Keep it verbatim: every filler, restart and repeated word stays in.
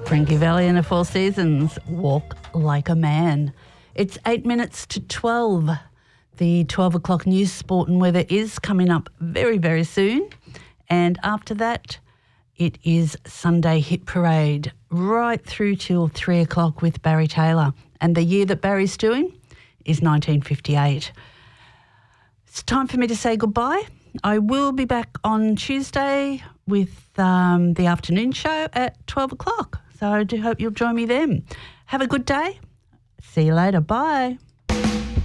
Frankie Valli and the Four Seasons, Walk Like a Man. It's eight minutes to twelve. The twelve o'clock news, sport and weather is coming up very, very soon. And after that, it is Sunday Hit Parade right through till three o'clock with Barry Taylor. And the year that Barry's doing is nineteen fifty-eight. It's time for me to say goodbye. I will be back on Tuesday with um, the afternoon show at twelve o'clock. So I do hope you'll join me then. Have a good day. See you later. Bye.